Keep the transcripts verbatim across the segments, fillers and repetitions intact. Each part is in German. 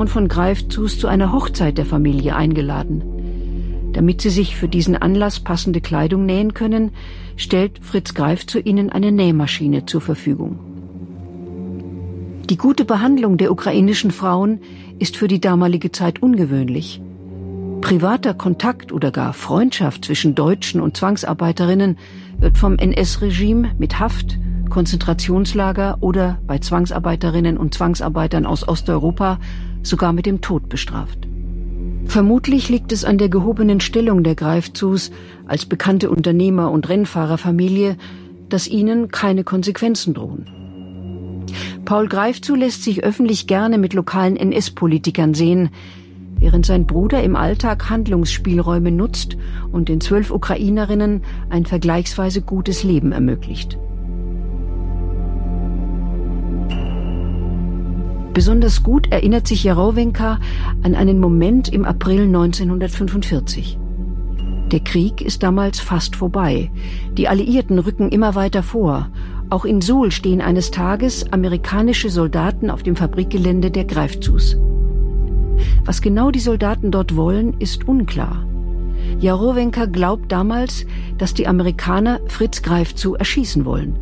und von Greifzus zu einer Hochzeit der Familie eingeladen. Damit sie sich für diesen Anlass passende Kleidung nähen können, stellt Fritz Greifzu ihnen eine Nähmaschine zur Verfügung. Die gute Behandlung der ukrainischen Frauen ist für die damalige Zeit ungewöhnlich. Privater Kontakt oder gar Freundschaft zwischen Deutschen und Zwangsarbeiterinnen wird vom N S-Regime mit Haft, Konzentrationslager oder bei Zwangsarbeiterinnen und Zwangsarbeitern aus Osteuropa sogar mit dem Tod bestraft. Vermutlich liegt es an der gehobenen Stellung der Greifzus als bekannte Unternehmer- und Rennfahrerfamilie, dass ihnen keine Konsequenzen drohen. Paul Greifzu lässt sich öffentlich gerne mit lokalen N S-Politikern sehen, während sein Bruder im Alltag Handlungsspielräume nutzt und den zwölf Ukrainerinnen ein vergleichsweise gutes Leben ermöglicht. Besonders gut erinnert sich Jarowenka an einen Moment im April neunzehnhundertfünfundvierzig. Der Krieg ist damals fast vorbei. Die Alliierten rücken immer weiter vor. Auch in Suhl stehen eines Tages amerikanische Soldaten auf dem Fabrikgelände der Greifzus. Was genau die Soldaten dort wollen, ist unklar. Jarowenka glaubt damals, dass die Amerikaner Fritz Greifzu erschießen wollen.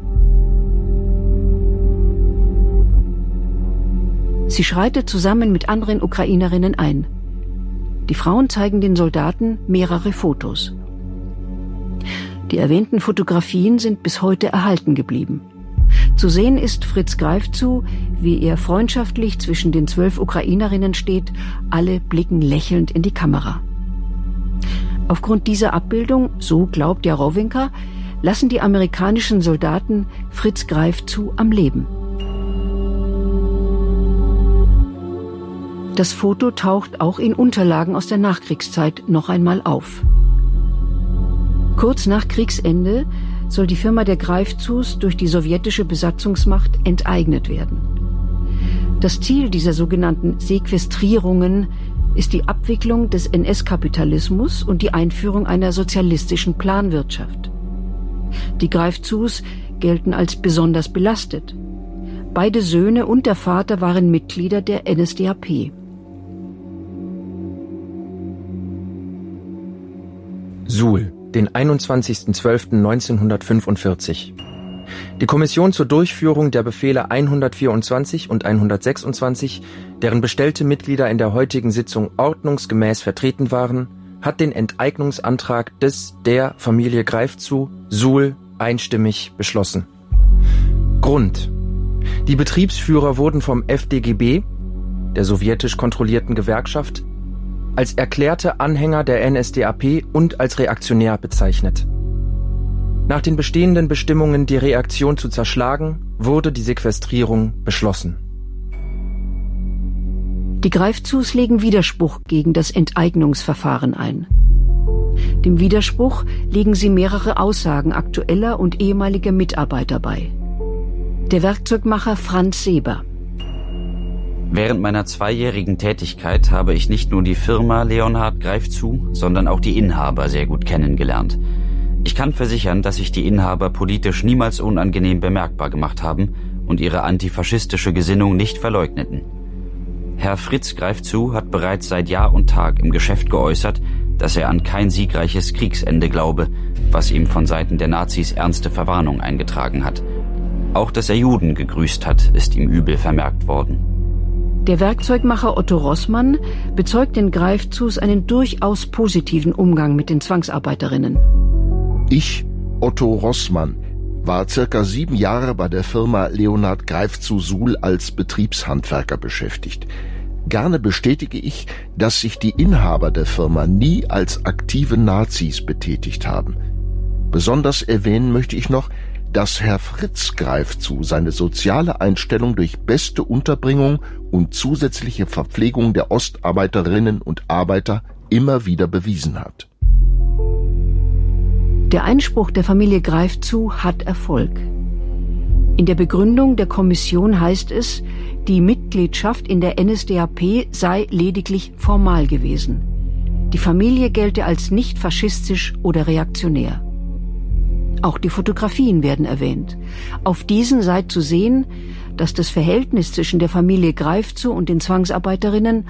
Sie schreitet zusammen mit anderen Ukrainerinnen ein. Die Frauen zeigen den Soldaten mehrere Fotos. Die erwähnten Fotografien sind bis heute erhalten geblieben. Zu sehen ist Fritz Greifzu, wie er freundschaftlich zwischen den zwölf Ukrainerinnen steht, alle blicken lächelnd in die Kamera. Aufgrund dieser Abbildung, so glaubt Jarowenka, lassen die amerikanischen Soldaten Fritz Greifzu am Leben. Das Foto taucht auch in Unterlagen aus der Nachkriegszeit noch einmal auf. Kurz nach Kriegsende soll die Firma der Greifzus durch die sowjetische Besatzungsmacht enteignet werden. Das Ziel dieser sogenannten Sequestrierungen ist die Abwicklung des N S-Kapitalismus und die Einführung einer sozialistischen Planwirtschaft. Die Greifzus gelten als besonders belastet. Beide Söhne und der Vater waren Mitglieder der N S D A P. Suhl, den einundzwanzigsten zwölften neunzehnhundertfünfundvierzig. Die Kommission zur Durchführung der Befehle hundertvierundzwanzig und hundertsechsundzwanzig, deren bestellte Mitglieder in der heutigen Sitzung ordnungsgemäß vertreten waren, hat den Enteignungsantrag des der Familie Greifzu, Suhl, einstimmig beschlossen. Grund: Die Betriebsführer wurden vom F D G B, der sowjetisch kontrollierten Gewerkschaft, als erklärte Anhänger der N S D A P und als reaktionär bezeichnet. Nach den bestehenden Bestimmungen, die Reaktion zu zerschlagen, wurde die Sequestrierung beschlossen. Die Greifzus legen Widerspruch gegen das Enteignungsverfahren ein. Dem Widerspruch legen sie mehrere Aussagen aktueller und ehemaliger Mitarbeiter bei. Der Werkzeugmacher Franz Seber. Während meiner zweijährigen Tätigkeit habe ich nicht nur die Firma Leonhard Greifzu, sondern auch die Inhaber sehr gut kennengelernt. Ich kann versichern, dass sich die Inhaber politisch niemals unangenehm bemerkbar gemacht haben und ihre antifaschistische Gesinnung nicht verleugneten. Herr Fritz Greifzu hat bereits seit Jahr und Tag im Geschäft geäußert, dass er an kein siegreiches Kriegsende glaube, was ihm von Seiten der Nazis ernste Verwarnung eingetragen hat. Auch dass er Juden gegrüßt hat, ist ihm übel vermerkt worden. Der Werkzeugmacher Otto Rossmann bezeugt den Greifzus einen durchaus positiven Umgang mit den Zwangsarbeiterinnen. Ich, Otto Rossmann, war circa sieben Jahre bei der Firma Leonhard Greifzu Suhl als Betriebshandwerker beschäftigt. Gerne bestätige ich, dass sich die Inhaber der Firma nie als aktive Nazis betätigt haben. Besonders erwähnen möchte ich noch, dass Herr Fritz Greifzu seine soziale Einstellung durch beste Unterbringung und zusätzliche Verpflegung der Ostarbeiterinnen und Arbeiter immer wieder bewiesen hat. Der Einspruch der Familie Greifzu hat Erfolg. In der Begründung der Kommission heißt es, die Mitgliedschaft in der N S D A P sei lediglich formal gewesen. Die Familie gelte als nicht faschistisch oder reaktionär. Auch die Fotografien werden erwähnt. Auf diesen sei zu sehen, dass das Verhältnis zwischen der Familie Greifzu und den Zwangsarbeiterinnen